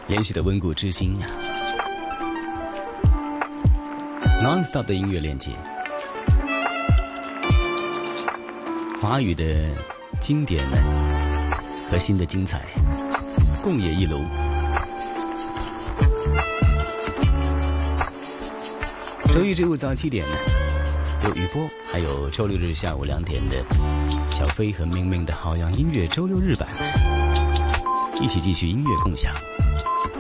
连续的温故知新呀，non-stop 的音乐链接，华语的经典呢和新的精彩共冶一炉。周一至五早7点呢有雨波，还有周六日下午2点的小飞和明明的好样音乐周六日版，一起继续音乐共享。